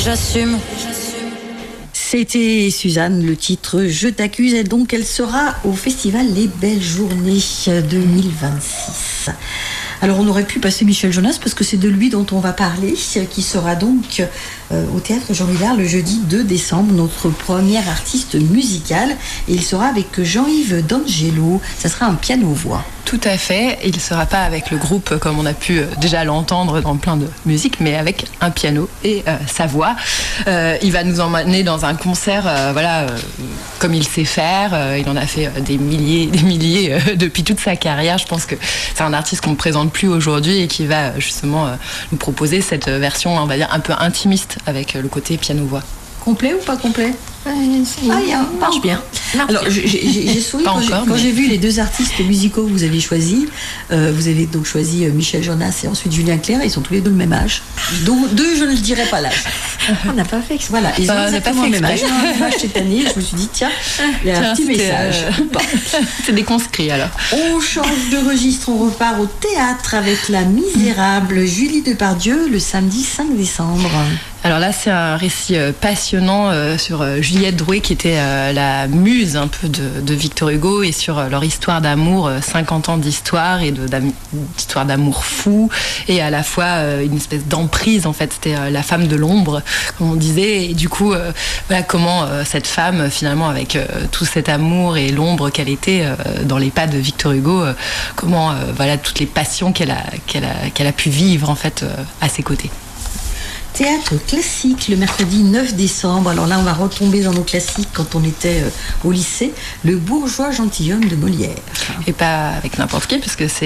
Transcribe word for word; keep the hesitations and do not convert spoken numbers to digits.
j'assume. C'était Suzanne, le titre Je t'accuse, et donc elle sera au festival Les Belles Journées deux mille vingt-six. Alors on aurait pu passer Michel Jonas parce que c'est de lui dont on va parler, qui sera donc euh, au théâtre Jean Villard le jeudi deux décembre, notre premier artiste musical, et il sera avec Jean-Yves D'Angelo. Ça sera un piano-voix. Tout à fait, il ne sera pas avec le groupe comme on a pu déjà l'entendre dans plein de musique, mais avec un piano et euh, sa voix. Euh, il va nous emmener dans un concert, euh, voilà, euh, comme il sait faire. Euh, il en a fait des milliers, des milliers euh, depuis toute sa carrière. Je pense que c'est un artiste qu'on ne présente plus aujourd'hui et qui va justement euh, nous proposer cette version, on va dire, un peu intimiste avec le côté piano-voix. Complet ou pas complet? Ah, il marche bien. Marche Alors, j'ai, j'ai, j'ai souri quand, encore, j'ai, quand mais... j'ai vu les deux artistes musicaux que vous avez choisis. Euh, vous avez donc choisi Michel Jonas et ensuite Julien Clerc. Ils sont tous les deux le même âge. Donc, deux, je ne dirais pas l'âge. On n'a pas fait. Voilà, ils bah, ont exactement le même âge. Le même âge cette année. Je me suis dit, tiens, il y a tiens, un petit message. Euh... c'est des conscrits alors. On change de registre. On repart au théâtre avec La Misérable, Julie Depardieu, le samedi cinq décembre. Alors là, c'est un récit euh, passionnant euh, sur euh, Juliette Drouet, qui était euh, la muse un peu de, de Victor Hugo, et sur euh, leur histoire d'amour, euh, cinquante ans d'histoire, et de, d'histoire d'amour fou, et à la fois euh, une espèce d'emprise, en fait. C'était euh, la femme de l'ombre, comme on disait, et du coup, euh, voilà comment euh, cette femme, finalement, avec euh, tout cet amour et l'ombre qu'elle était euh, dans les pas de Victor Hugo, euh, comment, euh, voilà, toutes les passions qu'elle a, qu'elle a, qu'elle a pu vivre, en fait, euh, à ses côtés. Théâtre classique le mercredi neuf décembre. Alors là, on va retomber dans nos classiques quand on était euh, au lycée. Le bourgeois gentilhomme de Molière. Et pas avec n'importe qui, parce que c'est